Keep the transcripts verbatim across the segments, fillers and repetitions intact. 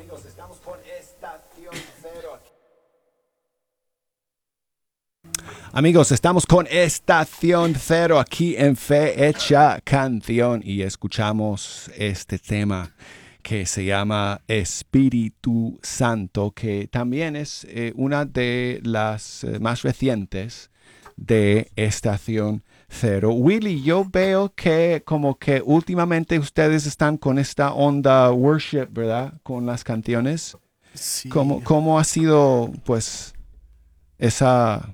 amigos, estamos con Estación Cero. Amigos, estamos con Estación Cero aquí en Fe Hecha Canción y escuchamos este tema que se llama Espíritu Santo, que también es eh, una de las eh, más recientes de Estación Cero. Willy, yo veo que como que últimamente ustedes están con esta onda worship, ¿verdad? Con las canciones. Sí. ¿Cómo, cómo ha sido, pues, esa,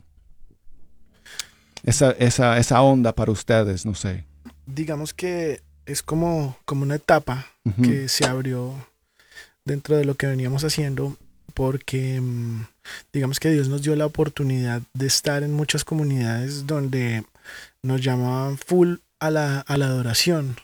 esa, esa, esa onda para ustedes? No sé. Digamos que es como, como una etapa Ujú. que se abrió dentro de lo que veníamos haciendo, porque mm, digamos que Dios nos dio la oportunidad de estar en muchas comunidades donde nos llamaban full a la, a la adoración.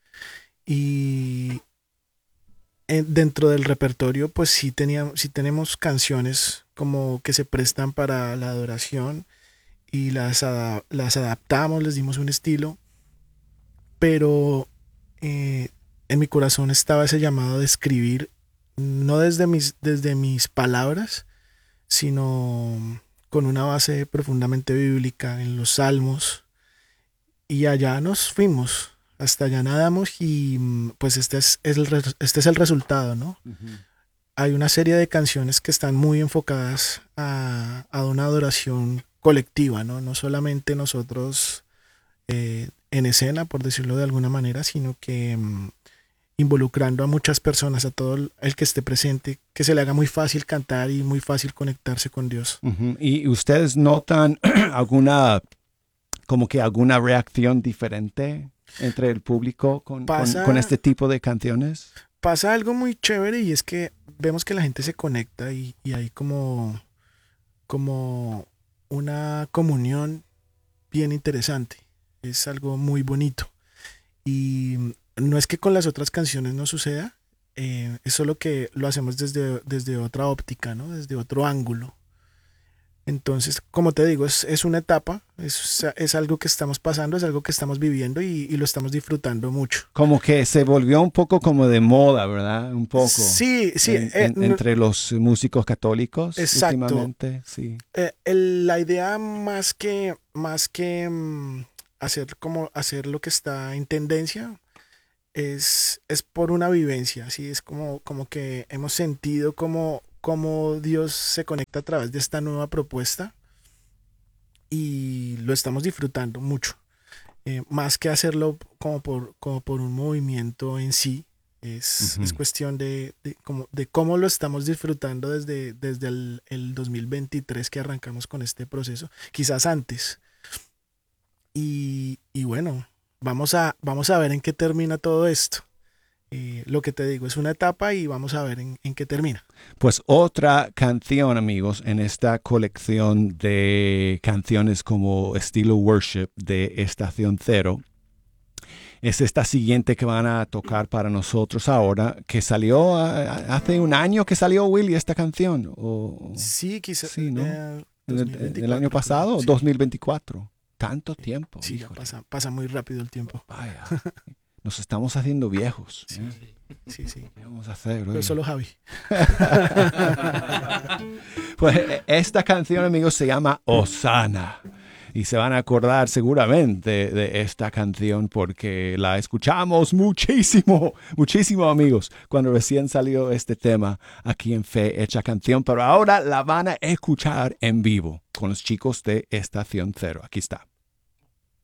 Y en- dentro del repertorio, pues sí, teníamos, sí tenemos canciones como que se prestan para la adoración y las, ada- las adaptamos, les dimos un estilo, pero eh, en mi corazón estaba ese llamado de escribir, no desde mis, desde mis palabras, sino con una base profundamente bíblica en los salmos. Y allá nos fuimos, hasta allá nadamos y mm, pues este es, es el, res- este es el resultado, ¿no? Ujú. Hay una serie de canciones que están muy enfocadas a, a una adoración colectiva, ¿no? No solamente nosotros eh, en escena, por decirlo de alguna manera, sino que mm, involucrando a muchas personas, a todo el el que esté presente, que se le haga muy fácil cantar y muy fácil conectarse con Dios. Ujú. ¿Y ustedes notan alguna, como que alguna reacción diferente entre el público con, con, con Pasa, este tipo de canciones? pasa algo muy chévere y es que vemos que la gente se conecta y, y hay como, como una comunión bien interesante. Es algo muy bonito. Y mm, no es que con las otras canciones no suceda, eh, es solo que lo hacemos desde, desde otra óptica, ¿no? Desde otro ángulo. Entonces, como te digo, es, es una etapa, es, es algo que estamos pasando, es algo que estamos viviendo y, y lo estamos disfrutando mucho. Como que se volvió un poco como de moda, ¿verdad? Un poco Sí, sí, en- eh, en- no- entre los músicos católicos exacto. últimamente, sí. Eh, el- la idea más que, más que mm, hacer como hacer lo que está en tendencia es, es por una vivencia, así es como, como que hemos sentido como, como Dios se conecta a través de esta nueva propuesta y lo estamos disfrutando mucho. Eh, más que hacerlo como por, como por un movimiento en sí, es, es Ujú. cuestión de, de, como, de cómo lo estamos disfrutando desde, desde el, el dos mil veintitrés que arrancamos con este proceso, quizás antes. Y, y bueno, vamos a, vamos a ver en qué termina todo esto. Eh, lo que te digo es una etapa y vamos a ver en, en qué termina. Pues otra canción, amigos, en esta colección de canciones como estilo worship de Estación Cero, es esta siguiente que van a tocar para nosotros ahora, que salió ah, hace un año que salió, Willy, esta canción. O, Sí, quizás sí, ¿no? eh, En el, en el año dos mil veinticuatro creo. pasado, Sí, dos mil veinticuatro. Tanto tiempo, sí, ya híjole. pasa, pasa muy rápido el tiempo. Vaya, nos estamos haciendo viejos. Sí, ¿eh? sí, sí. ¿Qué vamos a hacer? Pero Oye? solo Javi. Pues esta canción, amigos, se llama Osana. Y se van a acordar seguramente de esta canción porque la escuchamos muchísimo, muchísimo, amigos, cuando recién salió este tema aquí en Fe Hecha Canción. Pero ahora la van a escuchar en vivo con los chicos de Estación Cero. Aquí está.